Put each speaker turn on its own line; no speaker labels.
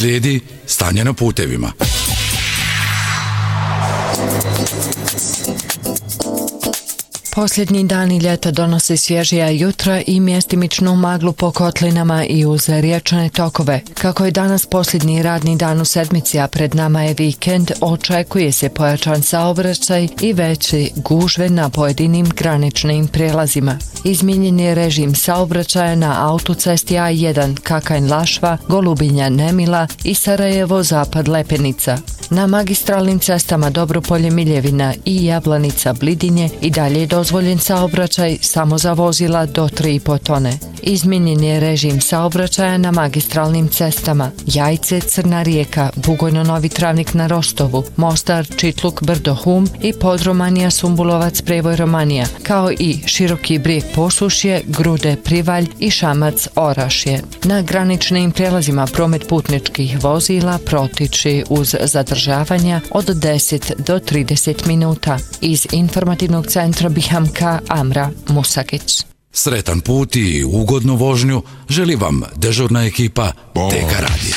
Slijedi stanje na putevima.
Posljednji dani ljeta donose svježija jutra i mjestimičnu maglu po kotlinama i uz riječne tokove. Kako je danas posljednji radni dan u sedmici, a pred nama je vikend, očekuje se pojačan saobraćaj i veće gužve na pojedinim graničnim prijelazima. Izmijenjen je režim saobraćaja na autocesti A1 Kakanj-Lašva, Golubinja-Nemila i Sarajevo-Zapad-Lepenica. Na magistralnim cestama Dobropolje-Miljevina i Jablanica-Blidinje i dalje je dozvoljen saobraćaj samo za vozila do 3,5 tone. Izmijenjen je režim saobraćaja na magistralnim cestama Jajce-Crna Rijeka, Bugojno-Novi Travnik na Rostovu, Mostar-Čitluk-Brdo-Hum i Podromanija-Sumbulovac-Prevoj-Romanija, kao i Široki Brijeg-Posušje, Grude-Privalj i Šamac-Orašje. Na graničnim prijelazima promet putničkih vozila protiče uz zadržavanja od 10 do 30 minuta. Iz informativnog centra Bihamka Amra Musakić.
Sretan put i ugodnu vožnju želi vam dežurna ekipa TK Radija.